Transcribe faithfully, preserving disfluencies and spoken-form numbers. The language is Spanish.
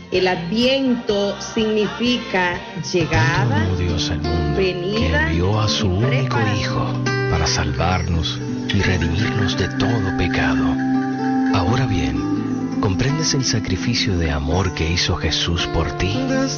El Adviento significa llegada, Tanto amó Dios al mundo, venida, que envió a su y único preparación. Hijo para salvarnos y redimirnos de todo pecado. Ahora bien, ¿comprendes el sacrificio de amor que hizo Jesús por ti?